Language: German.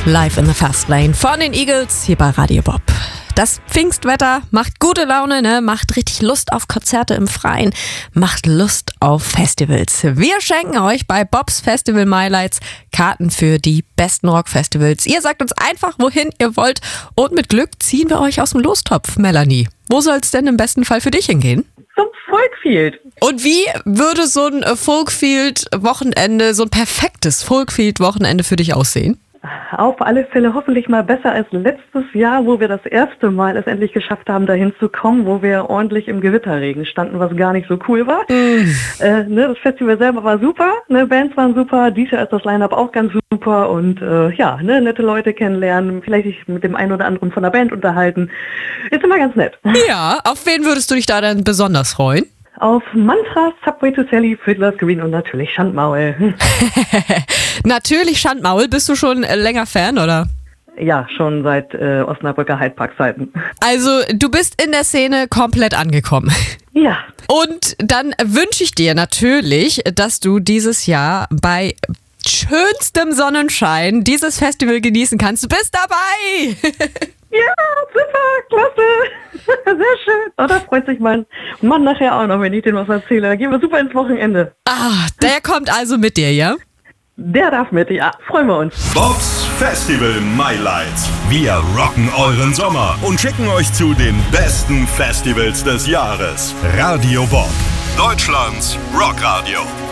Live in the Fast Lane von den Eagles hier bei Radio Bob. Das Pfingstwetter macht gute Laune, ne? Macht richtig Lust auf Konzerte im Freien, macht Lust auf Festivals. Wir schenken euch bei Bobs Festival Highlights Karten für die besten Rockfestivals. Ihr sagt uns einfach, wohin ihr wollt und mit Glück ziehen wir euch aus dem Lostopf. Melanie, wo soll es denn im besten Fall für dich hingehen? Zum Folkfield. Und wie würde so ein Folkfield-Wochenende, so ein perfektes Folkfield-Wochenende für dich aussehen? Auf alle Fälle hoffentlich mal besser als letztes Jahr, wo wir das erste Mal es endlich geschafft haben, dahin zu kommen, wo wir ordentlich im Gewitterregen standen, was gar nicht so cool war. Das Festival selber war super, Bands waren super, dieses Jahr ist das Line-Up auch ganz super und nette Leute kennenlernen, vielleicht sich mit dem einen oder anderen von der Band unterhalten. Ist immer ganz nett. Ja, auf wen würdest du dich da dann besonders freuen? Auf Mantra, Subway to Sally, Fiddler's Green und natürlich Schandmaul. Natürlich Schandmaul. Bist du schon länger Fan, oder? Ja, schon seit Osnabrücker Heidpark-Zeiten. Also, du bist in der Szene komplett angekommen. Ja. Und dann wünsche ich dir natürlich, dass du dieses Jahr bei schönstem Sonnenschein dieses Festival genießen kannst. Du bist dabei! Ja, super, klasse. Sehr schön. Oh, da freut sich mein Mann nachher auch noch, wenn ich dem was erzähle. Da gehen wir super ins Wochenende. Ah, der kommt also mit dir, ja? Der darf mit, ja. Freuen wir uns. Bobs Festival Highlights. Wir rocken euren Sommer und schicken euch zu den besten Festivals des Jahres. Radio Bob, Deutschlands Rockradio.